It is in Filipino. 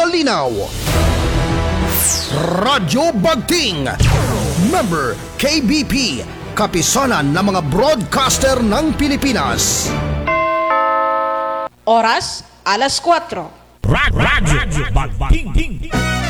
na linaw. Radyo Bagting, member KBP, kapisanan ng mga broadcaster ng Pilipinas. Oras, alas 4. Radyo Bagting.